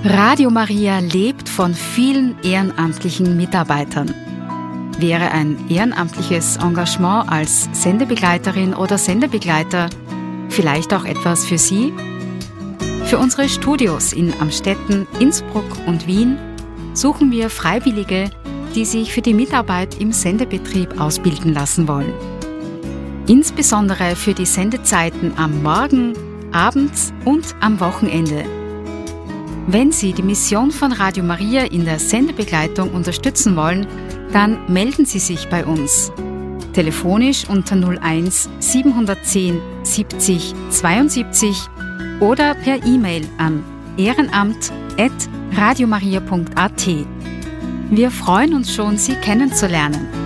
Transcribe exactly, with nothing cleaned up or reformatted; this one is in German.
Radio Maria lebt von vielen ehrenamtlichen Mitarbeitern. Wäre ein ehrenamtliches Engagement als Sendebegleiterin oder Sendebegleiter vielleicht auch etwas für Sie? Für unsere Studios in Amstetten, Innsbruck und Wien suchen wir Freiwillige, die sich für die Mitarbeit im Sendebetrieb ausbilden lassen wollen. Insbesondere für die Sendezeiten am Morgen, abends und am Wochenende. Wenn Sie die Mission von Radio Maria in der Sendebegleitung unterstützen wollen, dann melden Sie sich bei uns. Telefonisch unter null eins siebenhundertzehn siebzig zweiundsiebzig oder per E-Mail an ehrenamt at radiomaria punkt at. Wir freuen uns schon, Sie kennenzulernen.